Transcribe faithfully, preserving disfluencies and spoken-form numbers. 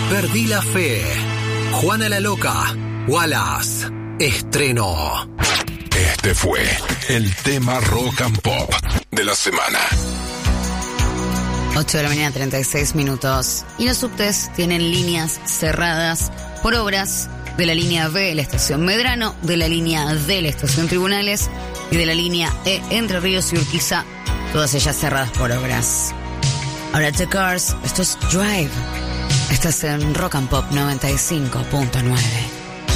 Perdí la fe. Juana la Loca. Wallace. Estreno. Este fue el tema Rock and Pop de la semana. ocho de la mañana, treinta y seis minutos. Y los subtes tienen líneas cerradas por obras de la línea B de la estación Medrano, de la línea D de la estación Tribunales y de la línea E Entre Ríos y Urquiza, todas ellas cerradas por obras. Ahora The Cars, esto es Drive. Estás en Rock and Pop noventa y cinco punto nueve.